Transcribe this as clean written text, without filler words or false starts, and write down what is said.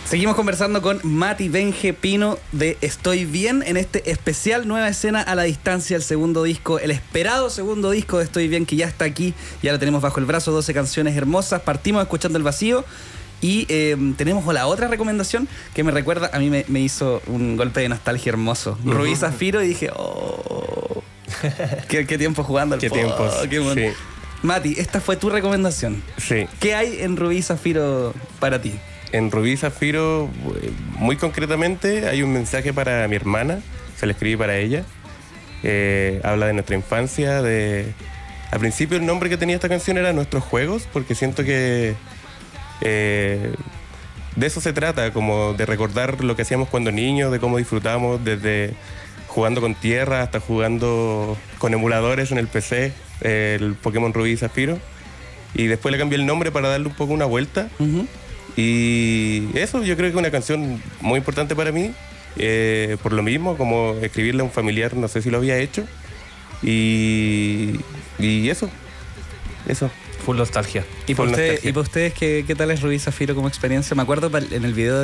Seguimos conversando con Mati Benje Pino de Estoy Bien en este especial Nueva Escena a la Distancia, el segundo disco, el esperado segundo disco de Estoy Bien, que ya está aquí, ya lo tenemos bajo el brazo, 12 canciones hermosas. Partimos escuchando El Vacío y tenemos la otra recomendación que me recuerda, a mí me hizo un golpe de nostalgia hermoso. Rubí Zafiro, y dije, oh, qué tiempo jugando al Qué tiempos, qué bueno. sí. Mati, esta fue tu recomendación. Sí. ¿Qué hay en Rubí Zafiro para ti? En Rubí Zafiro, muy concretamente, hay un mensaje para mi hermana, se lo escribí para ella. Habla de nuestra infancia, al principio el nombre que tenía esta canción era Nuestros Juegos, porque siento que de eso se trata, como de recordar lo que hacíamos cuando niños, de cómo disfrutamos, desde jugando con tierra hasta jugando con emuladores en el PC, el Pokémon Rubí y Zafiro. Y después le cambié el nombre para darle un poco una vuelta. Uh-huh. Y eso yo creo que es una canción muy importante para mí, por lo mismo, como escribirle a un familiar, no sé si lo había hecho. Y eso. Full nostalgia. ¿Y para ustedes qué tal es Rubí Zafiro como experiencia? Me acuerdo en el video